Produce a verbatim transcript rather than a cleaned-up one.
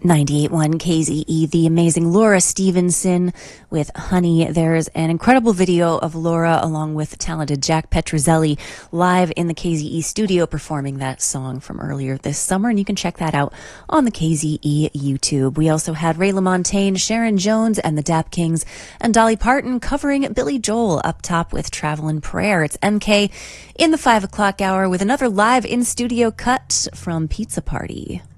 ninety-eight point one K Z E, the amazing Laura Stevenson with Honey. There's an incredible video of Laura along with talented Jack Petruzzelli live in the K Z E studio performing that song from earlier this summer, and you can check that out on the K Z E YouTube. We also had Ray LaMontagne, Sharon Jones, and the Dap Kings, and Dolly Parton covering Billy Joel up top with Travelin' Prayer. It's M K in the five o'clock hour with another live in studio cut from Pizza Party.